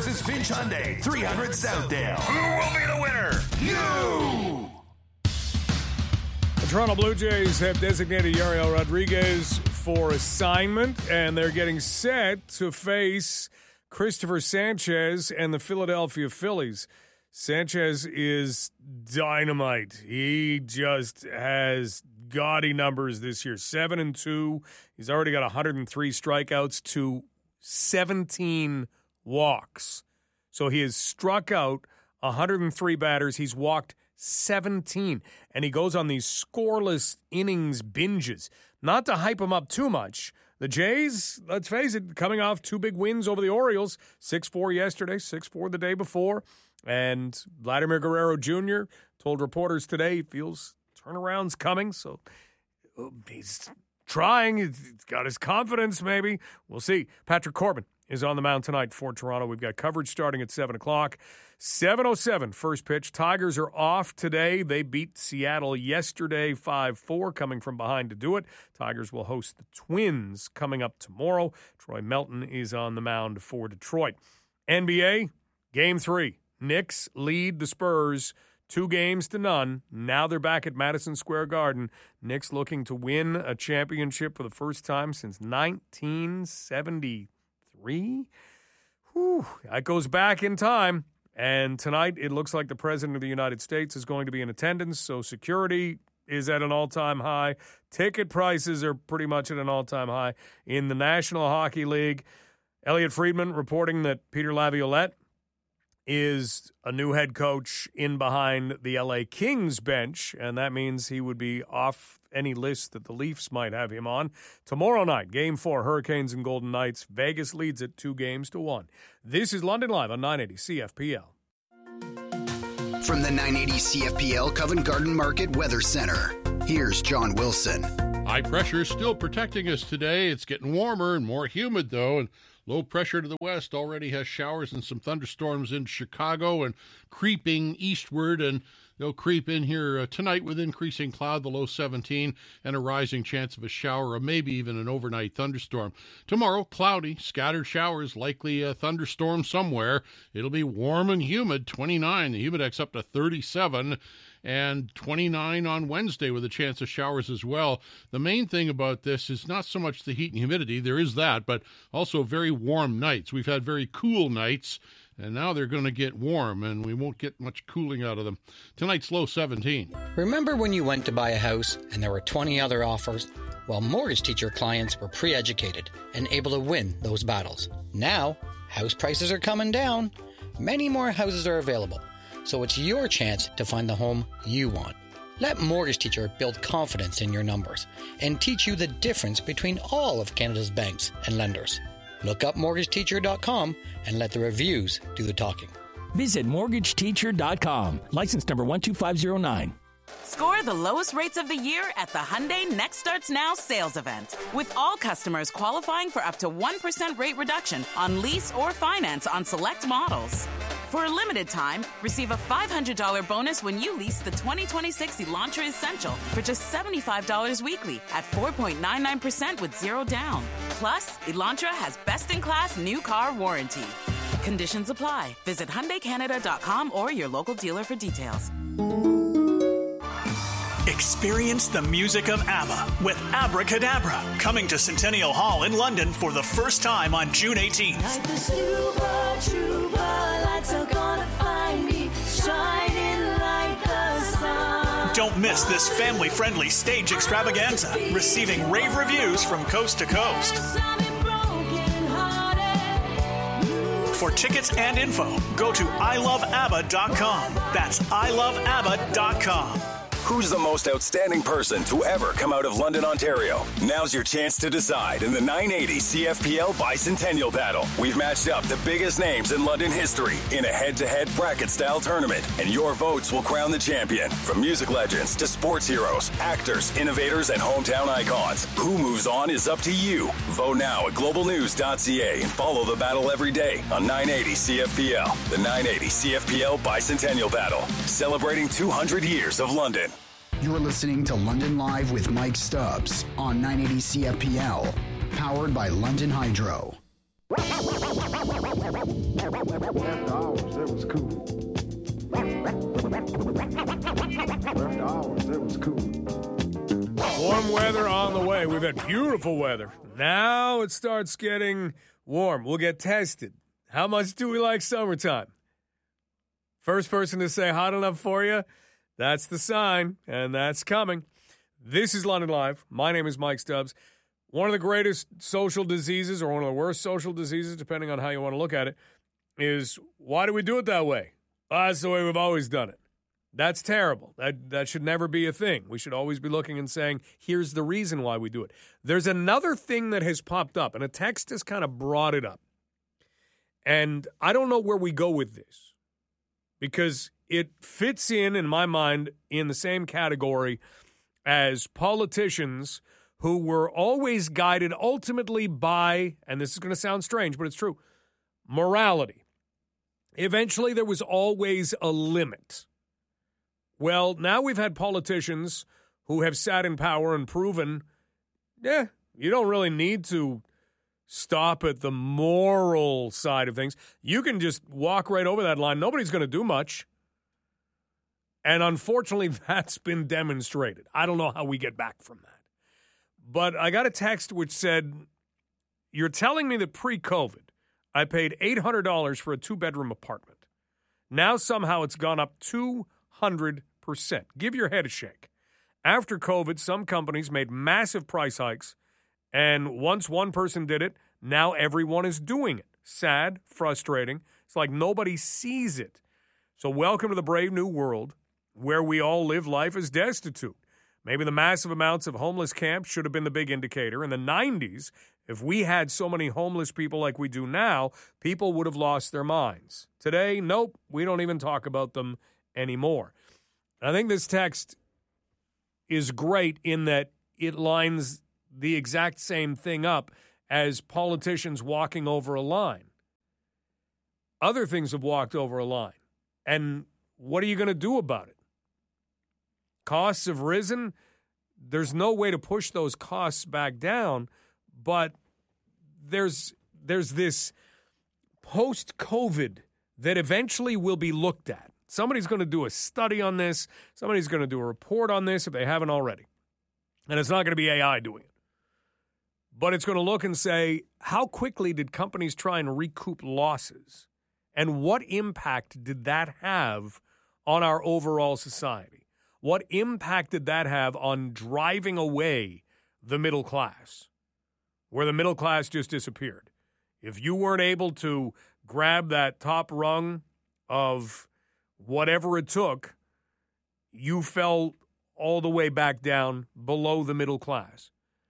versus Finch Hyundai, 300 Southdale. Who will be the winner? You! The Toronto Blue Jays have designated Yariel Rodriguez for assignment, and they're getting set to face Christopher Sanchez and the Philadelphia Phillies. Sanchez is dynamite. He just has gaudy numbers this year. 7-2. He's already got 103 strikeouts to 17 walks. So he has struck out 103 batters. He's walked 17. And he goes on these scoreless innings binges. Not to hype him up too much. The Jays, let's face it, coming off two big wins over the Orioles. 6-4 yesterday, 6-4 the day before. And Vladimir Guerrero Jr. told reporters today he feels turnaround's coming. So he's trying. He's got his confidence, maybe. We'll see. Patrick Corbin is on the mound tonight for Toronto. We've got coverage starting at 7 o'clock. 7:07, first pitch. Tigers are off today. They beat Seattle yesterday 5-4, coming from behind to do it. Tigers will host the Twins coming up tomorrow. Troy Melton is on the mound for Detroit. NBA, Game 3. Knicks lead the Spurs 2-0. Now they're back at Madison Square Garden. Knicks looking to win a championship for the first time since 1973. Whew, that goes back in time. And tonight, it looks like the President of the United States is going to be in attendance, so security is at an all-time high. Ticket prices are pretty much at an all-time high. In the National Hockey League, Elliot Friedman reporting that Peter Laviolette is a new head coach in behind the LA Kings bench, and that means he would be off any list that the Leafs might have him on. Tomorrow night, Game 4, Hurricanes and Golden Knights. Vegas leads it 2-1. This is London Live on 980 CFPL. From the 980 CFPL Covent Garden Market Weather Center, here's John Wilson. High pressure is still protecting us today. It's getting warmer and more humid, though, and low pressure to the west already has showers and some thunderstorms in Chicago and creeping eastward, and they'll creep in here tonight with increasing cloud, the low 17, and a rising chance of a shower or maybe even an overnight thunderstorm. Tomorrow, cloudy, scattered showers, likely a thunderstorm somewhere. It'll be warm and humid, 29. The humidex up to 37. And 29 on Wednesday with a chance of showers as well. The main thing about this is not so much the heat and humidity, there is that, but also very warm nights. We've had very cool nights, and now they're going to get warm, and we won't get much cooling out of them. Tonight's low 17. Remember when you went to buy a house and there were 20 other offers? Well, Mortgage Teacher clients were pre-educated and able to win those battles. Now, house prices are coming down. Many more houses are available. So it's your chance to find the home you want. Let Mortgage Teacher build confidence in your numbers and teach you the difference between all of Canada's banks and lenders. Look up mortgageteacher.com and let the reviews do the talking. Visit mortgageteacher.com. License number 12509. Score the lowest rates of the year at the Hyundai Next Starts Now sales event. With all customers qualifying for up to 1% rate reduction on lease or finance on select models. For a limited time, receive a $500 bonus when you lease the 2026 Elantra Essential for just $75 weekly at 4.99% with zero down. Plus, Elantra has best-in-class new car warranty. Conditions apply. Visit HyundaiCanada.com or your local dealer for details. Experience the music of ABBA with Abracadabra, coming to Centennial Hall in London for the first time on June 18th. Like the super lights are gonna find me, shining like the sun. Don't miss this family-friendly stage extravaganza, receiving rave reviews from coast to coast. For tickets and info, go to iloveabba.com. That's iloveabba.com. Who's the most outstanding person to ever come out of London, Ontario? Now's your chance to decide in the 980 CFPL Bicentennial Battle. We've matched up the biggest names in London history in a head-to-head bracket-style tournament, and your votes will crown the champion. From music legends to sports heroes, actors, innovators, and hometown icons. Who moves on is up to you. Vote now at globalnews.ca and follow the battle every day on 980 CFPL. The 980 CFPL Bicentennial Battle, celebrating 200 years of London. You're listening to London Live with Mike Stubbs on 980 CFPL, powered by London Hydro. After hours, it was cool. After hours, it was cool. Warm weather on the way. We've had beautiful weather. Now it starts getting warm. We'll get tested. How much do we like summertime? First person to say hot enough for you, that's the sign, and that's coming. This is London Live. My name is Mike Stubbs. One of the greatest social diseases, or one of the worst social diseases, depending on how you want to look at it, is why do we do it that way? That's the way we've always done it. That's terrible. That should never be a thing. We should always be looking and saying, here's the reason why we do it. There's another thing that has popped up, and a text has kind of brought it up. And I don't know where we go with this, because it fits in my mind, in the same category as politicians who were always guided ultimately by, and this is going to sound strange, but it's true, morality. Eventually, there was always a limit. Well, now we've had politicians who have sat in power and proven, you don't really need to stop at the moral side of things. You can just walk right over that line. Nobody's going to do much. And unfortunately, that's been demonstrated. I don't know how we get back from that. But I got a text which said, you're telling me that pre-COVID, I paid $800 for a 2-bedroom apartment. Now somehow it's gone up 200%. Give your head a shake. After COVID, some companies made massive price hikes, and once one person did it, now everyone is doing it. Sad, frustrating. It's like nobody sees it. So welcome to the brave new world where we all live life as destitute. Maybe the massive amounts of homeless camps should have been the big indicator. In the 90s, if we had so many homeless people like we do now, people would have lost their minds. Today, nope, we don't even talk about them anymore. I think this text is great in that it lines the exact same thing up as politicians walking over a line. Other things have walked over a line. And what are you going to do about it? Costs have risen. There's no way to push those costs back down, but there's this post-COVID that eventually will be looked at. Somebody's going to do a study on this. Somebody's going to do a report on this if they haven't already. And it's not going to be AI doing it. But it's going to look and say, how quickly did companies try and recoup losses? And what impact did that have on our overall society? What impact did that have on driving away the middle class, where the middle class just disappeared? If you weren't able to grab that top rung of whatever it took, you fell all the way back down below the middle class.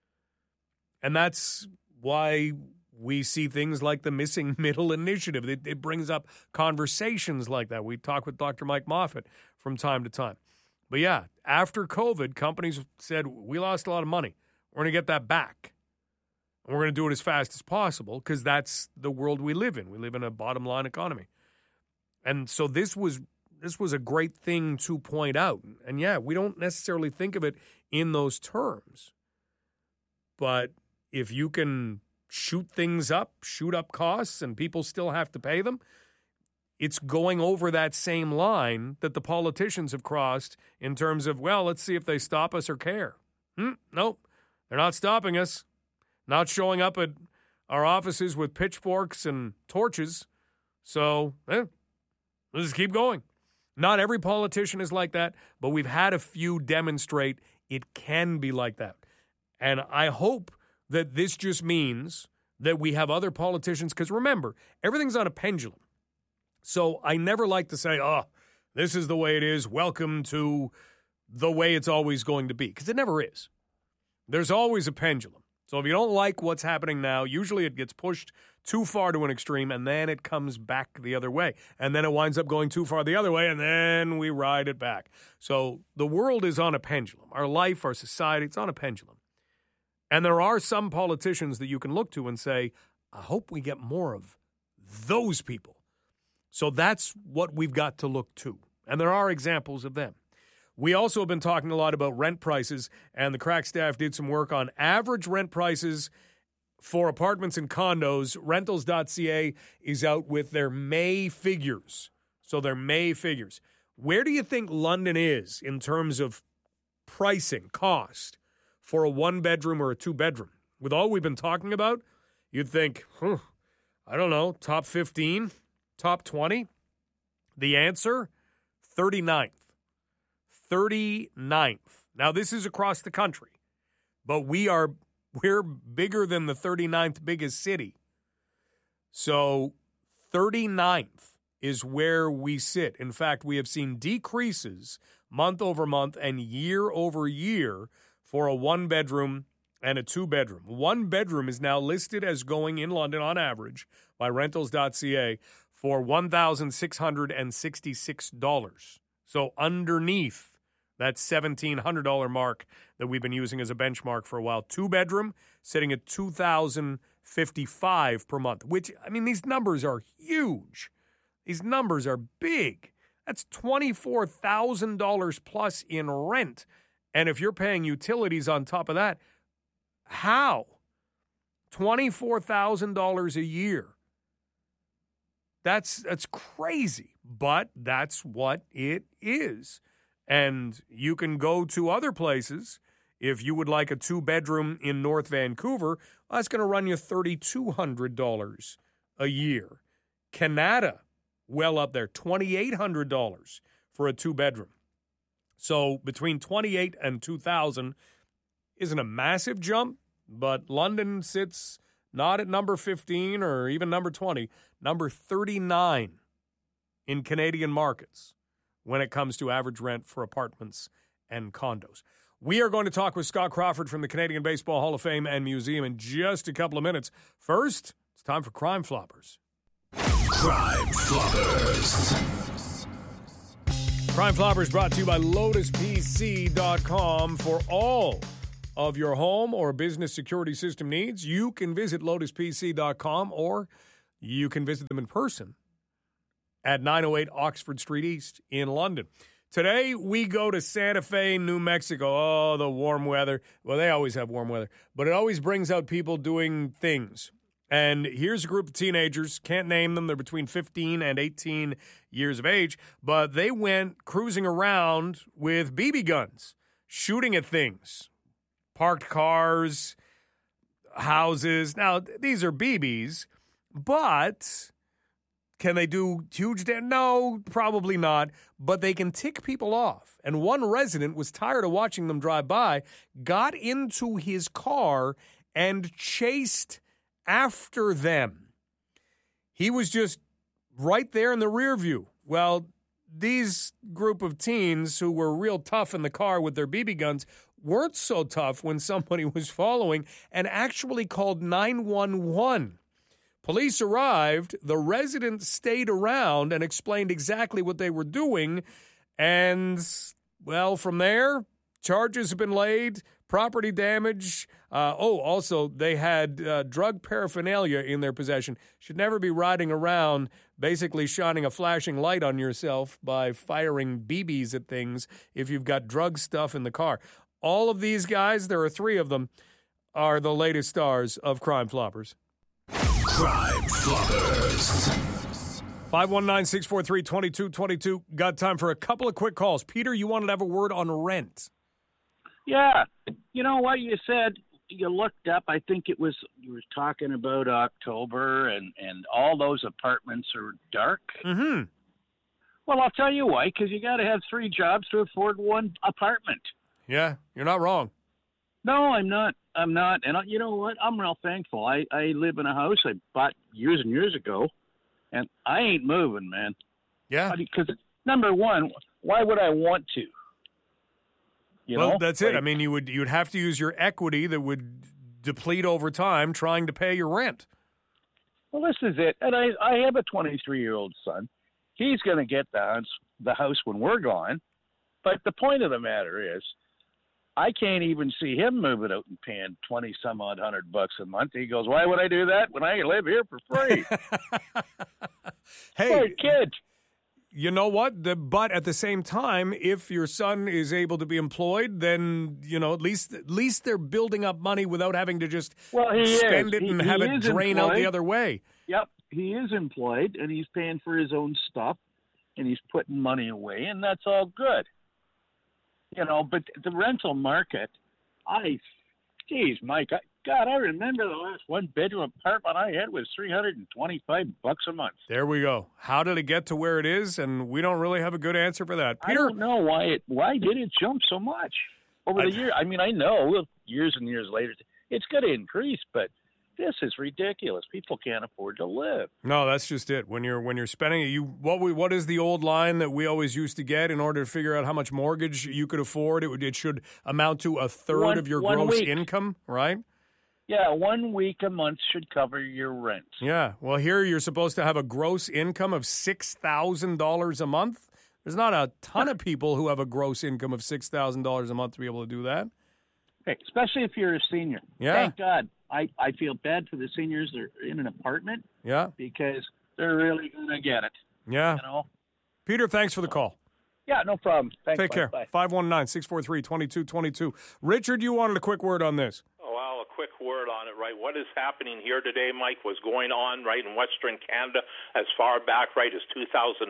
And that's why we see things like the Missing Middle Initiative. It brings up conversations like that. We talk with Dr. Mike Moffat from time to time. But yeah, after COVID, companies said, we lost a lot of money. We're going to get that back. And we're going to do it as fast as possible because that's the world we live in. We live in a bottom line economy. And so this was a great thing to point out. And yeah, we don't necessarily think of it in those terms. But if you can shoot things up, shoot up costs, and people still have to pay them, it's going over that same line that the politicians have crossed in terms of, well, let's see if they stop us or care. Nope, they're not stopping us. Not showing up at our offices with pitchforks and torches. So, let's just keep going. Not every politician is like that, but we've had a few demonstrate it can be like that. And I hope that this just means that we have other politicians, because remember, everything's on a pendulum. So I never like to say, this is the way it is. Welcome to the way it's always going to be, because it never is. There's always a pendulum. So if you don't like what's happening now, usually it gets pushed too far to an extreme, and then it comes back the other way. And then it winds up going too far the other way, and then we ride it back. So the world is on a pendulum. Our life, our society, it's on a pendulum. And there are some politicians that you can look to and say, I hope we get more of those people. So that's what we've got to look to. And there are examples of them. We also have been talking a lot about rent prices, and the crack staff did some work on average rent prices for apartments and condos, rentals.ca is out with their May figures. So their May figures. Where do you think London is in terms of pricing, cost for a one-bedroom or a two-bedroom? With all we've been talking about, you'd think, I don't know, top 15, top 20? The answer, 39th. 39th. Now, this is across the country, but we're bigger than the 39th biggest city. So 39th is where we sit. In fact, we have seen decreases month over month and year over year for a one-bedroom and a two-bedroom. One bedroom is now listed as going in London on average by rentals.ca for $1,666. So underneath that $1,700 mark that we've been using as a benchmark for a while. Two-bedroom sitting at $2,055 per month, which, I mean, these numbers are huge. These numbers are big. That's $24,000 plus in rent. And if you're paying utilities on top of that, how? $24,000 a year. That's crazy, but that's what it is. And you can go to other places. If you would like a two-bedroom in North Vancouver, that's going to run you $3,200 a year. Canada, well up there, $2,800 for a two-bedroom. So between $28,000 and $2,000 isn't a massive jump, but London sits not at number 15 or even number 20, number 39 in Canadian markets when it comes to average rent for apartments and condos. We are going to talk with Scott Crawford from the Canadian Baseball Hall of Fame and Museum in just a couple of minutes. First, it's time for Crime Floppers. Crime Floppers. Crime Floppers brought to you by LotusPC.com. For all of your home or business security system needs, you can visit LotusPC.com or you can visit them in person at 908 Oxford Street East in London. Today, we go to Santa Fe, New Mexico. Oh, the warm weather. Well, they always have warm weather, but it always brings out people doing things. And here's a group of teenagers. Can't name them. They're between 15 and 18 years of age, but they went cruising around with BB guns, shooting at things, parked cars, houses. Now, these are BBs, but can they do huge damage? No, probably not, but they can tick people off. And one resident was tired of watching them drive by, got into his car and chased after them. He was just right there in the rear view. Well, these group of teens who were real tough in the car with their BB guns weren't so tough when somebody was following and actually called 911. Police arrived, the resident stayed around and explained exactly what they were doing, and, well, from there, charges have been laid, property damage. Also, they had drug paraphernalia in their possession. Should never be riding around basically shining a flashing light on yourself by firing BBs at things if you've got drug stuff in the car. All of these guys, there are three of them, are the latest stars of Crime Floppers. Crime Floppers. 519-643-2222. Got time for a couple of quick calls. Peter, you wanted to have a word on rent. Yeah. You know what you said? You looked up, I think you were talking about October and all those apartments are dark. Mm-hmm. Well, I'll tell you why, because you got to have 3 jobs to afford 1 apartment. Yeah, you're not wrong. No, I'm not. And you know what? I'm real thankful. I live in a house I bought years and years ago, and I ain't moving, man. Yeah. Because, number one, why would I want to? You know? That's it. I mean, you'd have to use your equity that would deplete over time trying to pay your rent. Well, this is it. And I have a 23-year-old son. He's going to get the house when we're gone. But the point of the matter is, I can't even see him moving out and paying $20-some-odd $100 a month. He goes, why would I do that when I live here for free? Hey, poor kid. you know what? But at the same time, if your son is able to be employed, then, at least they're building up money without having to just spend it and have it drain out the other way. Yep, he is employed, and he's paying for his own stuff, and he's putting money away, and that's all good. But the rental market, Mike, I remember the last one-bedroom apartment I had was $325 a month. There we go. How did it get to where it is? And we don't really have a good answer for that. Peter, I don't know why did it jump so much over the year. I mean, I know years and years later it's going to increase, but this is ridiculous. People can't afford to live. No, that's just it. When you're spending it, what is the old line that we always used to get in order to figure out how much mortgage you could afford? It should amount to a third of your gross income, right? Yeah, 1 week a month should cover your rent. Yeah. Well, here you're supposed to have a gross income of $6,000 a month. There's not a ton of people who have a gross income of $6,000 a month to be able to do that. Okay, especially if you're a senior. Yeah. Thank God. I feel bad for the seniors that are in an apartment. Yeah. Because they're really going to get it. Yeah. Peter, thanks for the call. Yeah, no problem. Thanks. Take care. Bye. 519-643-2222. Richard, you wanted a quick word on this. Quick word on it, right? What is happening here today, Mike, was going on, right, in Western Canada as far back, right, as 2007.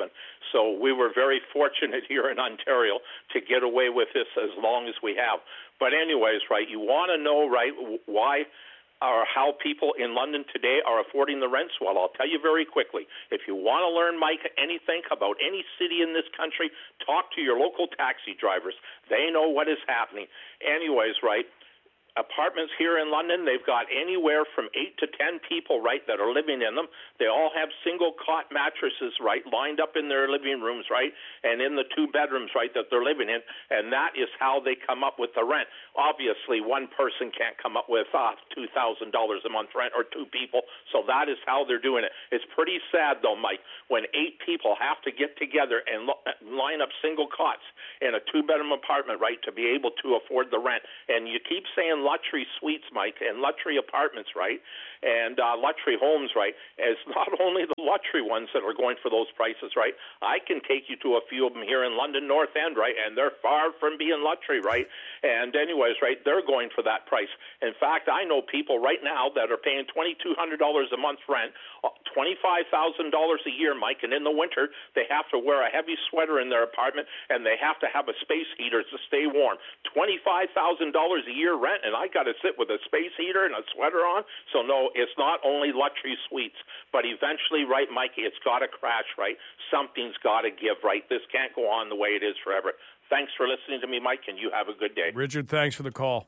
So we were very fortunate here in Ontario to get away with this as long as we have. But anyways, right, you want to know, right, why or how people in London today are affording the rents? Well, I'll tell you very quickly. If you want to learn, Mike, anything about any city in this country, talk to your local taxi drivers. They know what is happening. Anyways, right, apartments here in London, they've got anywhere from 8 to 10 people, right, that are living in them. They all have single cot mattresses, right, lined up in their living rooms, right, and in the 2 bedrooms, right, that they're living in, and that is how they come up with the rent. Obviously, one person can't come up with $2,000 a month rent, or 2 people, so that is how they're doing it. It's pretty sad, though, Mike, when 8 people have to get together and line up single cots in a 2-bedroom apartment, right, to be able to afford the rent. And you keep saying luxury suites, Mike, and luxury apartments, right, and luxury homes, right. It's not only the luxury ones that are going for those prices, right. I can take you to a few of them here in London North End, right, and they're far from being luxury, right. And anyways, right, they're going for that price. In fact, I know people right now that are paying $2,200 a month rent, $25,000 a year, Mike, and in the winter they have to wear a heavy sweater in their apartment, and they have to have a space heater to stay warm. $25,000 a year rent, and I got to sit with a space heater and a sweater on. So no, it's not only luxury suites, but eventually, right, Mike, it's got to crash, right? Something's got to give, right? This can't go on the way it is forever. Thanks for listening to me, Mike, and you have a good day. Richard, thanks for the call.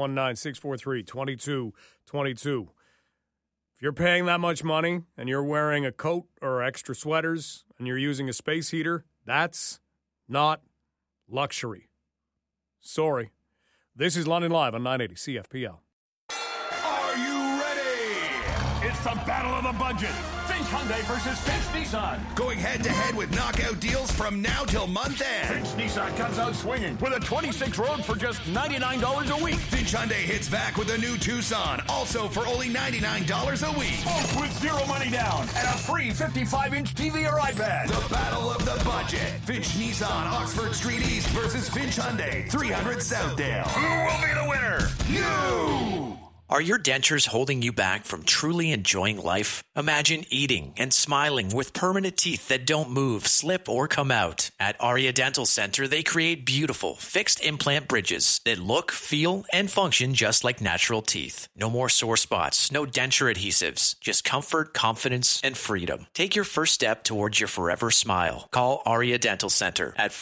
519-643-2222. If you're paying that much money and you're wearing a coat or extra sweaters and you're using a space heater, that's not luxury. Sorry. This is London Live on 980 CFPL. Are you ready? It's the battle of the budget. Finch Hyundai versus Finch Nissan. Going head-to-head with knockout deals from now till month end. Finch Nissan comes out swinging with a 26 Rogue for just $99 a week. Finch Hyundai hits back with a new Tucson, also for only $99 a week. Both with zero money down and a free 55-inch TV or iPad. The battle of the budget. Finch Nissan, Oxford Street East versus Finch Hyundai, 300 Southdale. Who will be the winner? You! Are your dentures holding you back from truly enjoying life? Imagine eating and smiling with permanent teeth that don't move, slip, or come out. At Aria Dental Center, they create beautiful, fixed implant bridges that look, feel, and function just like natural teeth. No more sore spots, no denture adhesives, just comfort, confidence, and freedom. Take your first step towards your forever smile. Call Aria Dental Center at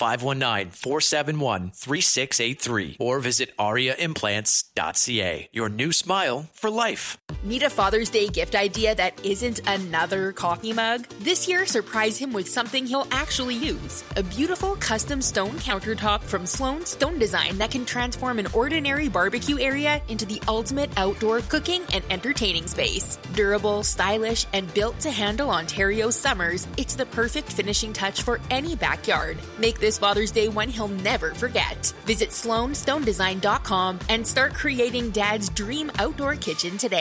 519-471-3683 or visit ariaimplants.ca. Your new smile for life. Need a Father's Day gift idea that isn't another coffee mug? This year, surprise him with something he'll actually use. A beautiful custom stone countertop from Sloan Stone Design that can transform an ordinary barbecue area into the ultimate outdoor cooking and entertaining space. Durable, stylish, and built to handle Ontario's summers, it's the perfect finishing touch for any backyard. Make this Father's Day one he'll never forget. Visit SloanStoneDesign.com and start creating Dad's dream outdoor kitchen today.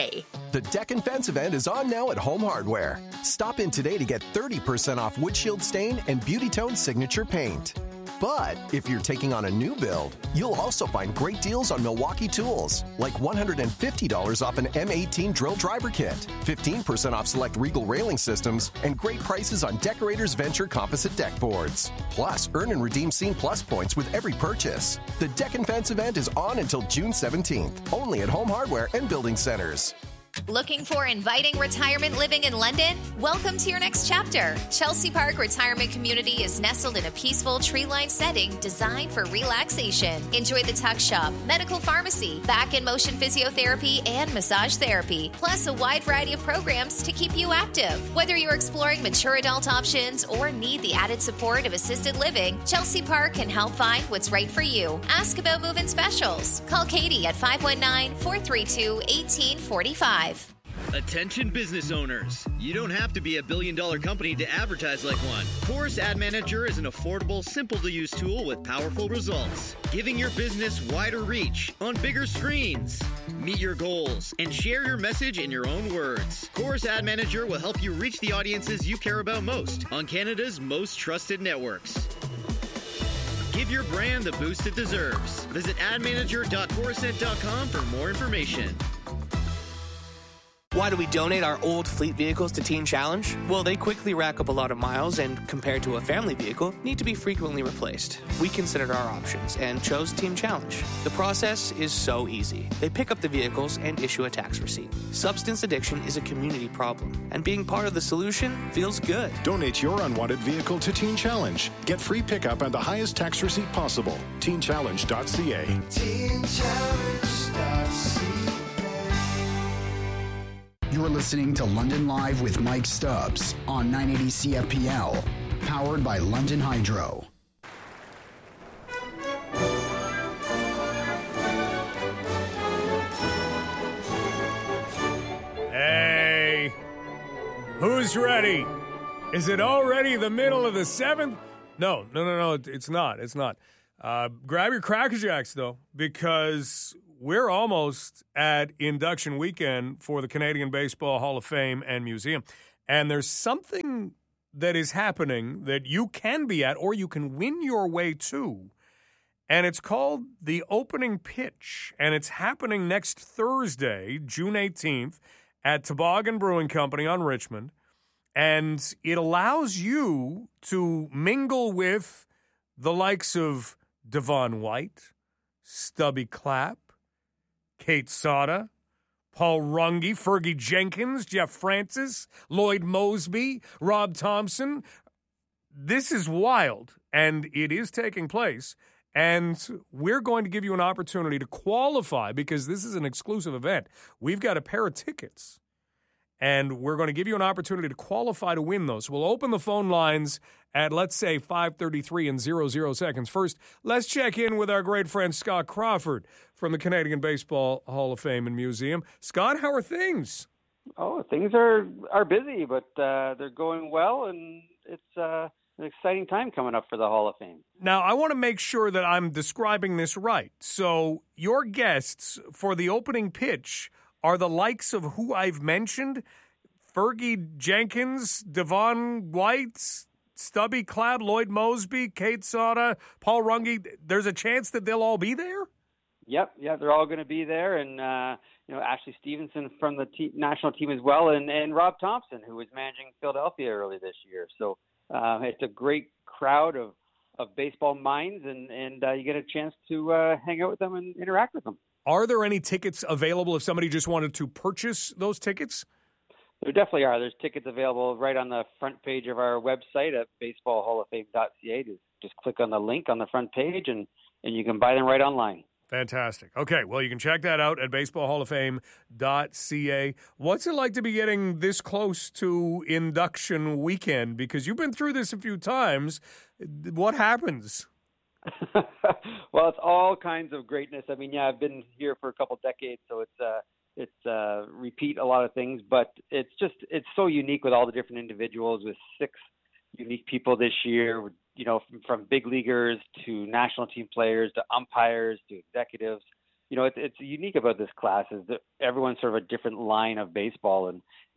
The Deck and Fence event is on now at Home Hardware. Stop in today to get 30% off Wood-Shield Stain and Beauty Tone Signature Paint. But if you're taking on a new build, you'll also find great deals on Milwaukee tools, like $150 off an M18 drill driver kit, 15% off select Regal railing systems, and great prices on Decorators Venture composite deck boards. Plus, earn and redeem Scene Plus points with every purchase. The Deck and Fence event is on until June 17th, only at Home Hardware and Building Centers. Looking for inviting retirement living in London? Welcome to your next chapter. Chelsea Park Retirement Community is nestled in a peaceful tree-lined setting designed for relaxation. Enjoy the tuck shop, medical pharmacy, back and motion physiotherapy, and massage therapy, plus a wide variety of programs to keep you active. Whether you're exploring mature adult options or need the added support of assisted living, Chelsea Park can help find what's right for you. Ask about move-in specials. Call Katie at 519-432-1845. Attention business owners. You don't have to be a billion-dollar company to advertise like one. Chorus Ad Manager is an affordable, simple-to-use tool with powerful results, giving your business wider reach on bigger screens. Meet your goals and share your message in your own words. Chorus Ad Manager will help you reach the audiences you care about most on Canada's most trusted networks. Give your brand the boost it deserves. Visit admanager.chorusnet.com for more information. Why do we donate our old fleet vehicles to Teen Challenge? Well, they quickly rack up a lot of miles and, compared to a family vehicle, need to be frequently replaced. We considered our options and chose Teen Challenge. The process is so easy. They pick up the vehicles and issue a tax receipt. Substance addiction is a community problem, and being part of the solution feels good. Donate your unwanted vehicle to Teen Challenge. Get free pickup and the highest tax receipt possible. TeenChallenge.ca. TeenChallenge.ca. You're listening to London Live with Mike Stubbs on 980 CFPL, powered by London Hydro. Hey, who's ready? Is it already the middle of the 7th? No, it's not. It's not. Grab your Cracker Jacks, though, because we're almost at induction weekend for the Canadian Baseball Hall of Fame and Museum. And there's something that is happening that you can be at or you can win your way to. And it's called the opening pitch. And it's happening next Thursday, June 18th, at Toboggan Brewing Company on Richmond. And it allows you to mingle with the likes of Devon White, Stubby Clapp, Kate Sauter, Paul Runge, Fergie Jenkins, Jeff Francis, Lloyd Moseby, Rob Thompson. This is wild, and it is taking place. And we're going to give you an opportunity to qualify because this is an exclusive event. We've got a pair of tickets, and we're going to give you an opportunity to qualify to win those. We'll open the phone lines at, let's say, 5:33 and 00 seconds. First, let's check in with our great friend Scott Crawford from the Canadian Baseball Hall of Fame and Museum. Scott, how are things? Oh, things are busy, but they're going well, and it's an exciting time coming up for the Hall of Fame. Now, I want to make sure that I'm describing this right. So your guests for the opening pitch are the likes of who I've mentioned, Fergie Jenkins, Devon White, Stubby Clapp, Lloyd Moseby, Kate Sauter, Paul Runge. There's a chance that they'll all be there? Yep, they're all going to be there, and Ashley Stevenson from the national team as well, and Rob Thompson, who was managing Philadelphia early this year. So it's a great crowd of baseball minds, and you get a chance to hang out with them and interact with them. Are there any tickets available if somebody just wanted to purchase those tickets? There definitely are. There's tickets available right on the front page of our website at baseballhalloffame.ca. Just click on the link on the front page, and you can buy them right online. Fantastic. Okay, well, you can check that out at baseballhalloffame.ca. What's it like to be getting this close to induction weekend? Because you've been through this a few times. What happens? Well, it's all kinds of greatness. I mean, I've been here for a couple decades, so it's repeat a lot of things, but it's so unique with all the different individuals, with 6 unique people this year, from big leaguers to national team players to umpires to executives. it's unique about this class is that everyone's sort of a different line of baseball,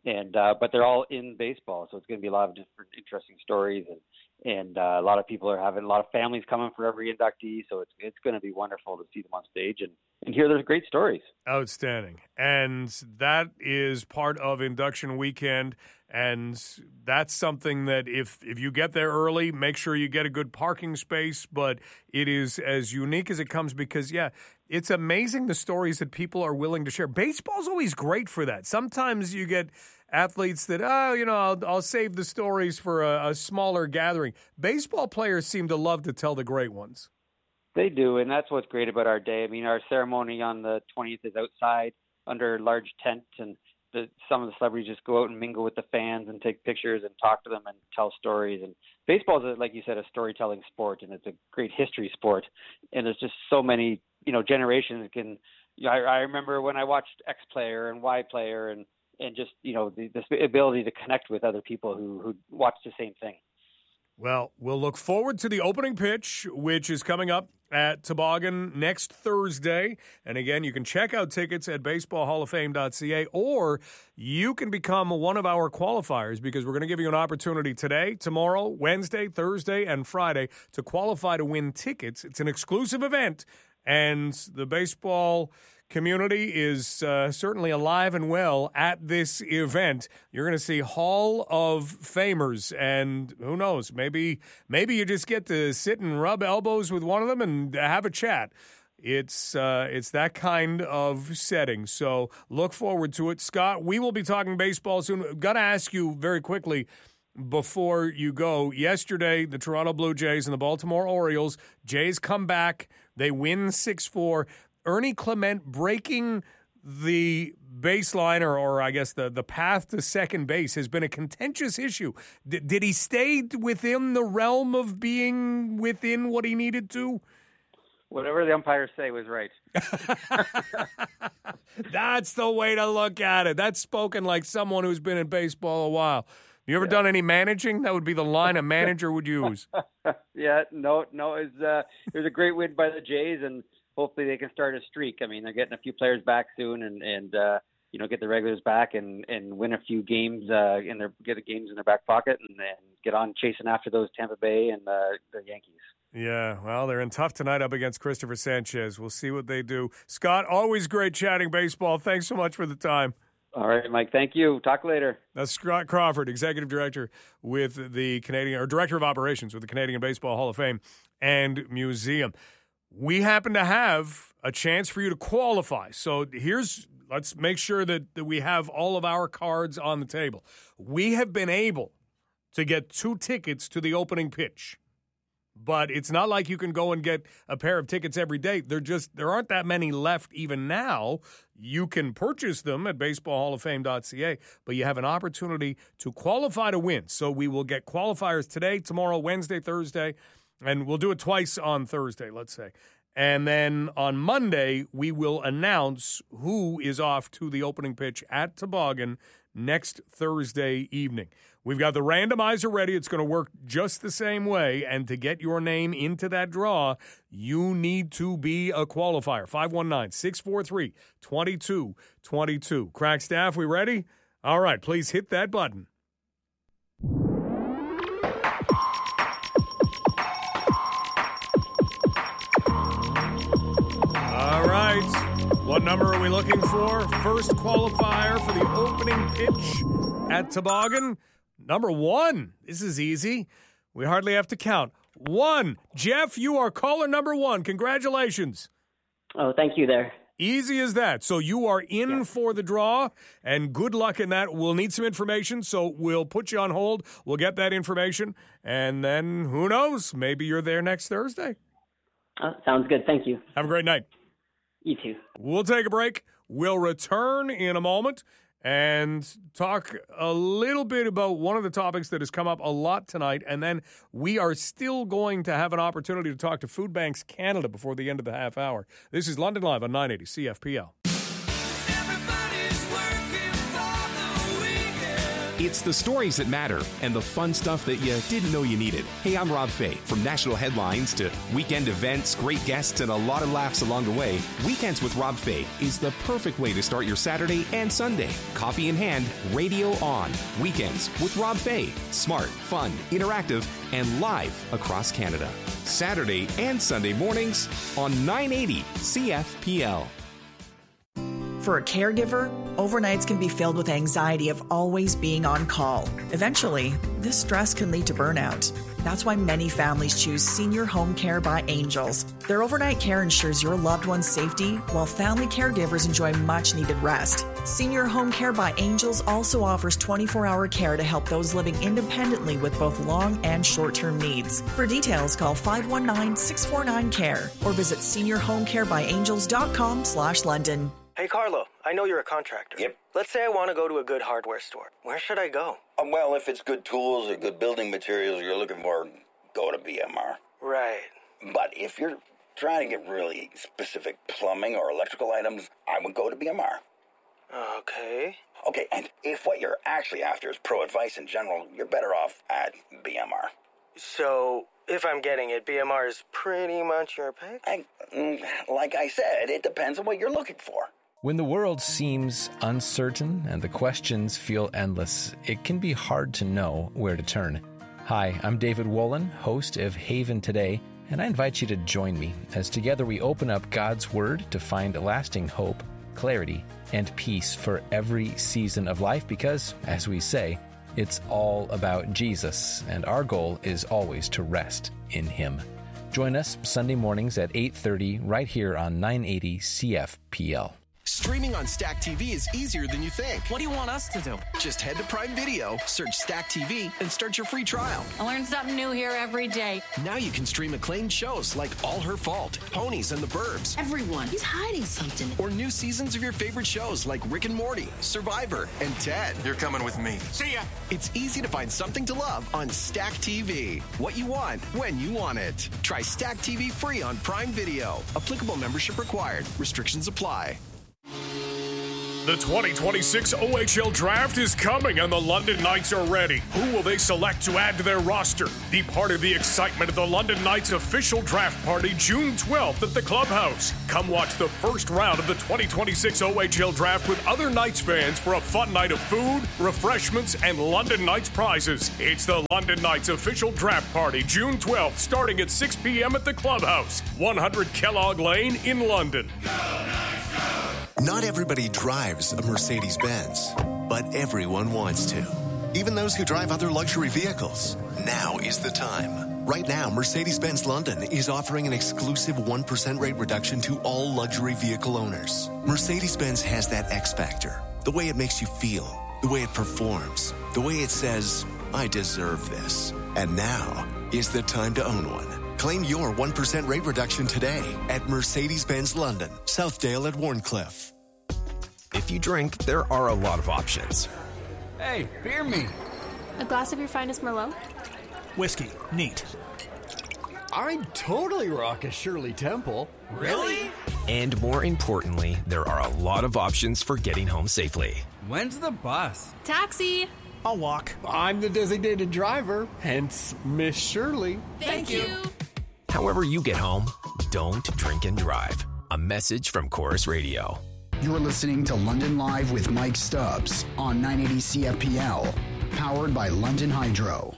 but they're all in baseball, so it's going to be a lot of different interesting stories, and a lot of people are having a lot of families coming for every inductee, so it's going to be wonderful to see them on stage and hear their great stories. Outstanding. And that is part of induction weekend, and that's something that if you get there early, make sure you get a good parking space, but it is as unique as it comes because, it's amazing the stories that people are willing to share. Baseball's always great for that. Sometimes you get athletes that, I'll save the stories for a smaller gathering. Baseball players seem to love to tell the great ones. They do, and that's what's great about our day. I mean, our ceremony on the 20th is outside under a large tent, and some of the celebrities just go out and mingle with the fans and take pictures and talk to them and tell stories. And baseball is, like you said, a storytelling sport, and it's a great history sport. And there's just so many, generations can. I remember when I watched X player and Y player, and just the ability to connect with other people who watch the same thing. Well, we'll look forward to the opening pitch, which is coming up at Toboggan next Thursday. And again, you can check out tickets at baseballhalloffame.ca, or you can become one of our qualifiers because we're going to give you an opportunity today, tomorrow, Wednesday, Thursday, and Friday to qualify to win tickets. It's an exclusive event, and the baseball community is certainly alive and well at this event. You're going to see Hall of Famers, and who knows, maybe you just get to sit and rub elbows with one of them and have a chat. It's that kind of setting, so look forward to it. Scott, we will be talking baseball soon. Got to ask you very quickly before you go. Yesterday, the Toronto Blue Jays and the Baltimore Orioles, Jays come back. They win 6-4. Ernie Clement breaking the baseline, or I guess the path to second base, has been a contentious issue. Did he stay within the realm of being within what he needed to? Whatever the umpires say was right. That's the way to look at it. That's spoken like someone who's been in baseball a while. You ever done any managing? That would be the line a manager would use. No. It was a great win by the Jays, and hopefully they can start a streak. I mean, they're getting a few players back soon, and get the regulars back and win a few games get the games in their back pocket, and then get on chasing after those Tampa Bay and the Yankees. Yeah, well, they're in tough tonight up against Christopher Sanchez. We'll see what they do. Scott, always great chatting baseball. Thanks so much for the time. All right, Mike. Thank you. Talk later. That's Scott Crawford, Executive Director with the Director of Operations with the Canadian Baseball Hall of Fame and Museum. We happen to have a chance for you to qualify. So let's make sure that we have all of our cards on the table. We have been able to get 2 tickets to the opening pitch. But it's not like you can go and get a pair of tickets every day. There aren't that many left even now. You can purchase them at baseballhalloffame.ca, but you have an opportunity to qualify to win. So we will get qualifiers today, tomorrow, Wednesday, Thursday, and we'll do it twice on Thursday, let's say. And then on Monday, we will announce who is off to the opening pitch at Toboggan next Thursday evening. We've got the randomizer ready. It's going to work just the same way. And to get your name into that draw, you need to be a qualifier. 519-643-2222. Crack staff, we ready? All right, please hit that button. All right. What number are we looking for? First qualifier for the opening pitch at Toboggan. Number 1. This is easy. We hardly have to count. 1. Jeff, you are caller number 1. Congratulations. Oh, thank you there. Easy as that. So you are in for the draw, and good luck in that. We'll need some information, so we'll put you on hold. We'll get that information, and then who knows? Maybe you're there next Thursday. Sounds good. Thank you. Have a great night. You too. We'll take a break. We'll return in a moment and talk a little bit about one of the topics that has come up a lot tonight. And then we are still going to have an opportunity to talk to Food Banks Canada before the end of the half hour. This is London Live on 980 CFPL. Everybody's working for the weekend. It's the stories that matter and the fun stuff that you didn't know you needed. Hey, I'm Rob Fay. From national headlines to weekend events, great guests, and a lot of laughs along the way, Weekends with Rob Fay is the perfect way to start your Saturday and Sunday. Coffee in hand, radio on. Weekends with Rob Fay. Smart, fun, interactive, and live across Canada. Saturday and Sunday mornings on 980 CFPL. For a caregiver, overnights can be filled with anxiety of always being on call. Eventually, this stress can lead to burnout. That's why many families choose Senior Home Care by Angels. Their overnight care ensures your loved one's safety, while family caregivers enjoy much-needed rest. Senior Home Care by Angels also offers 24-hour care to help those living independently with both long and short-term needs. For details, call 519-649-CARE or visit seniorhomecarebyangels.com/London. Hey, Carlo, I know you're a contractor. Yep. Let's say I want to go to a good hardware store. Where should I go? Well, if it's good tools or good building materials you're looking for, go to BMR. Right. But if you're trying to get really specific plumbing or electrical items, I would go to BMR. Okay. Okay, and if what you're actually after is pro advice in general, you're better off at BMR. So, if I'm getting it, BMR is pretty much your pick? Like I said, it depends on what you're looking for. When the world seems uncertain and the questions feel endless, it can be hard to know where to turn. Hi, I'm David Wolin, host of Haven Today, and I invite you to join me as together we open up God's Word to find lasting hope, clarity, and peace for every season of life because, as we say, it's all about Jesus, and our goal is always to rest in Him. Join us Sunday mornings at 8:30 right here on 980 CFPL. Streaming on Stack TV is easier than you think. What do you want us to do? Just head to Prime Video, search Stack TV, and start your free trial. I learn something new here every day. Now you can stream acclaimed shows like All Her Fault, Ponies and the Burbs. Everyone, he's hiding something. Or new seasons of your favorite shows like Rick and Morty, Survivor, and Ted. You're coming with me. See ya. It's easy to find something to love on Stack TV. What you want, when you want it. Try Stack TV free on Prime Video. Applicable membership required. Restrictions apply. The 2026 OHL Draft is coming and the London Knights are ready. Who will they select to add to their roster? Be part of the excitement of the London Knights official draft party June 12th at the Clubhouse. Come watch the first round of the 2026 OHL Draft with other Knights fans for a fun night of food, refreshments, and London Knights prizes. It's the London Knights official draft party June 12th starting at 6 p.m. at the Clubhouse, 100 Kellogg Lane in London. Not everybody drives a Mercedes-Benz, but everyone wants to. Even those who drive other luxury vehicles. Now is the time. Right now, Mercedes-Benz London is offering an exclusive 1% rate reduction to all luxury vehicle owners. Mercedes-Benz has that X factor. The way it makes you feel, the way it performs, the way it says, I deserve this. And now is the time to own one. Claim your 1% rate reduction today at Mercedes-Benz London, Southdale at Warncliffe. If you drink, there are a lot of options. Hey, beer me. A glass of your finest Merlot? Whiskey. Neat. I'd totally rock a Shirley Temple. Really? And more importantly, there are a lot of options for getting home safely. When's the bus? Taxi. I'll walk. I'm the designated driver, hence Miss Shirley. Thank you. However you get home, don't drink and drive. A message from Chorus Radio. You're listening to London Live with Mike Stubbs on 980 CFPL, powered by London Hydro.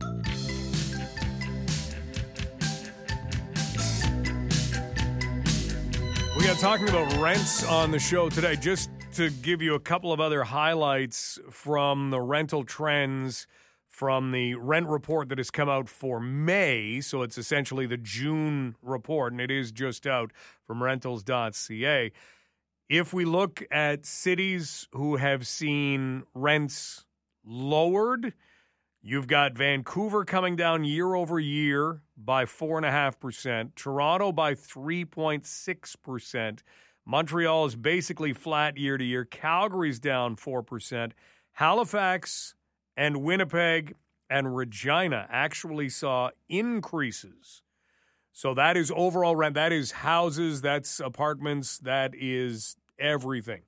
We got talking about rents on the show today. Just to give you a couple of other highlights from the rental trends from the rent report that has come out for May. So it's essentially the June report, and it is just out from rentals.ca. If we look at cities who have seen rents lowered, you've got Vancouver coming down year over year by 4.5%, Toronto by 3.6%, Montreal is basically flat year to year, Calgary's down 4%, Halifax and Winnipeg and Regina actually saw increases. So that is overall rent. That is houses, that's apartments, that is everything.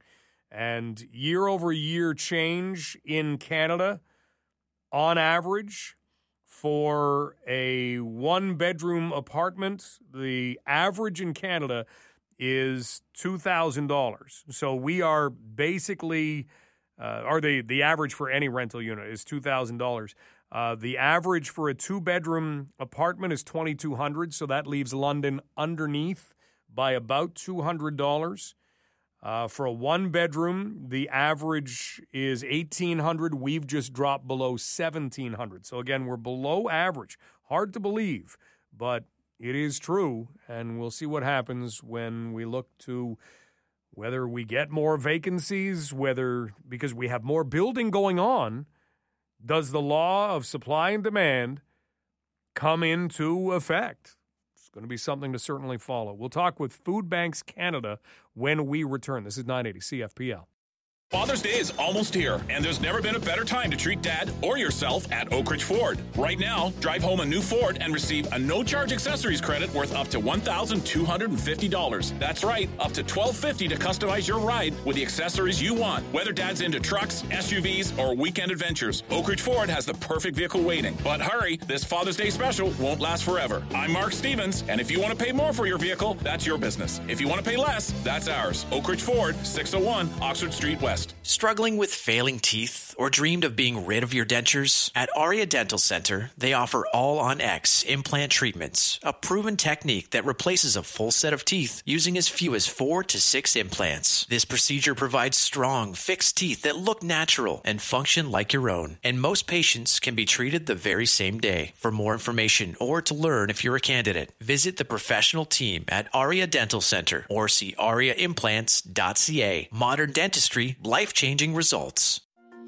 And year-over-year change in Canada, on average, for a one-bedroom apartment, the average in Canada is $2,000. So we are basically, the average for any rental unit is $2,000. The average for a two-bedroom apartment is $2,200, so that leaves London underneath by about $200. For a one-bedroom, the average is $1,800. We've just dropped below $1,700. So, again, we're below average. Hard to believe, but it is true, and we'll see what happens when we look to whether we get more vacancies, because we have more building going on, does the law of supply and demand come into effect? Going to be something to certainly follow. We'll talk with Food Banks Canada when we return. This is 980 CFPL. Father's Day is almost here, and there's never been a better time to treat Dad or yourself at Oak Ridge Ford. Right now, drive home a new Ford and receive a no-charge accessories credit worth up to $1,250. That's right, up to $1,250 to customize your ride with the accessories you want. Whether Dad's into trucks, SUVs, or weekend adventures, Oak Ridge Ford has the perfect vehicle waiting. But hurry, this Father's Day special won't last forever. I'm Mark Stevens, and if you want to pay more for your vehicle, that's your business. If you want to pay less, that's ours. Oak Ridge Ford, 601 Oxford Street West. Struggling with failing teeth or dreamed of being rid of your dentures? At Aria Dental Center, they offer All-on-X implant treatments, a proven technique that replaces a full set of teeth using as few as 4 to 6 implants. This procedure provides strong, fixed teeth that look natural and function like your own. And most patients can be treated the very same day. For more information or to learn if you're a candidate, visit the professional team at Aria Dental Center or see ariaimplants.ca. Modern dentistry, life-changing results.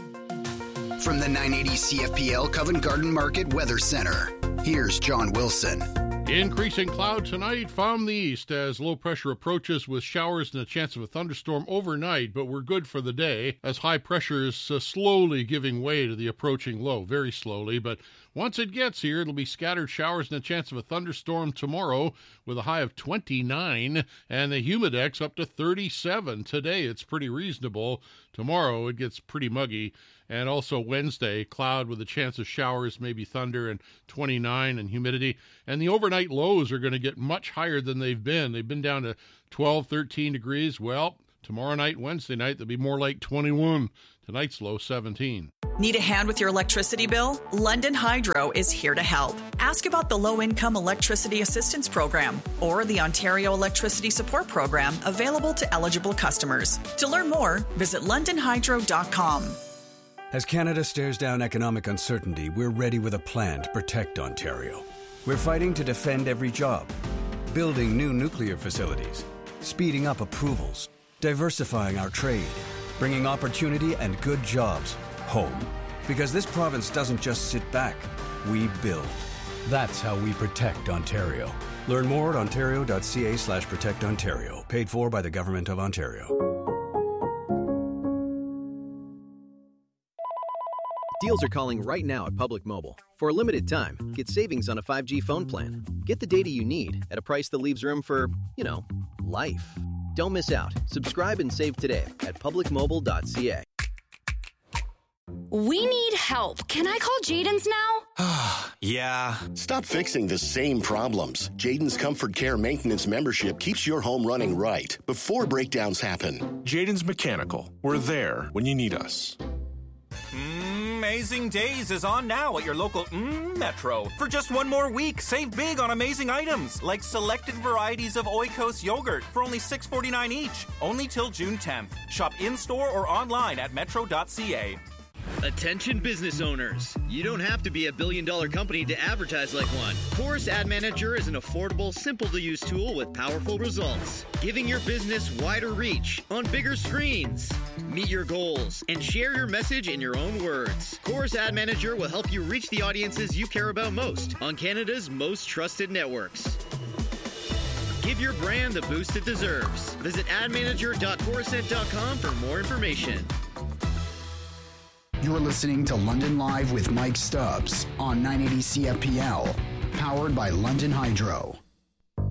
From the 980 CFPL Covent Garden Market Weather Center, here's John Wilson. Increasing cloud tonight from the east as low pressure approaches with showers and a chance of a thunderstorm overnight, but we're good for the day as high pressure is slowly giving way to the approaching low, very slowly, but once it gets here, it'll be scattered showers and a chance of a thunderstorm tomorrow with a high of 29 and the humidex up to 37. Today, it's pretty reasonable. Tomorrow, it gets pretty muggy. And also Wednesday, cloud with a chance of showers, maybe thunder, and 29 and humidity. And the overnight lows are going to get much higher than they've been. They've been down to 12, 13 degrees. Well, tomorrow night, Wednesday night, they'll be more like 21. Tonight's low, 17. Need a hand with your electricity bill? London Hydro is here to help. Ask about the Low-Income Electricity Assistance Program or the Ontario Electricity Support Program available to eligible customers. To learn more, visit londonhydro.com. As Canada stares down economic uncertainty, we're ready with a plan to protect Ontario. We're fighting to defend every job, building new nuclear facilities, speeding up approvals, diversifying our trade, bringing opportunity and good jobs home. Because this province doesn't just sit back, we build. That's how we protect Ontario. Learn more at ontario.ca/protectontario. Paid for by the Government of Ontario. Deals are calling right now at Public Mobile. For a limited time, get savings on a 5G phone plan. Get the data you need at a price that leaves room for, life. Don't miss out. Subscribe and save today at publicmobile.ca. We need help. Can I call Jaden's now? Yeah. Stop fixing the same problems. Jaden's Comfort Care Maintenance membership keeps your home running right before breakdowns happen. Jaden's Mechanical. We're there when you need us. Amazing Days is on now at your local Metro. For just one more week, save big on amazing items like selected varieties of Oikos yogurt for only $6.49 each. Only till June 10th. Shop in-store or online at metro.ca. Attention business owners. You don't have to be a billion-dollar company to advertise like one. Chorus Ad Manager is an affordable, simple-to-use tool with powerful results, giving your business wider reach on bigger screens. Meet your goals and share your message in your own words. Chorus Ad Manager will help you reach the audiences you care about most on Canada's most trusted networks. Give your brand the boost it deserves. Visit admanager.chorusnet.com for more information. You're listening to London Live with Mike Stubbs on 980 CFPL, powered by London Hydro.